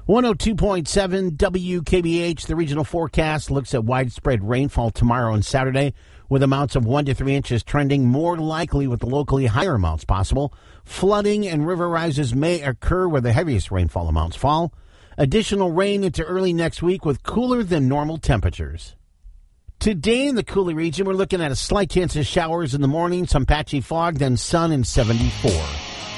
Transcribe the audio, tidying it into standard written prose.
102.7 WKBH, the regional forecast looks at widespread rainfall tomorrow and Saturday with amounts of 1 to 3 inches trending more likely with the locally higher amounts possible. Flooding and river rises may occur where the heaviest rainfall amounts fall. Additional rain into early next week with cooler than normal temperatures. Today in the Coulee region, we're looking at a slight chance of showers in the morning, some patchy fog, then sun and 74.